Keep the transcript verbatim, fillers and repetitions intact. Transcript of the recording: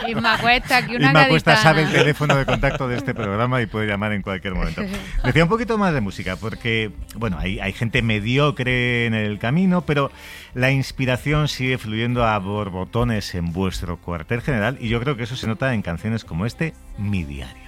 Isma Cuesta, aquí una Isma Cuesta gaditana. sabe el teléfono de contacto de este programa y puede llamar en cualquier momento. Decía un poquito más de música, porque, bueno, hay, hay gente mediocre en el camino, pero la inspiración sigue fluyendo a borbotones en vuestro cuartel general y yo creo que eso se nota en canciones como este, Mi Diario.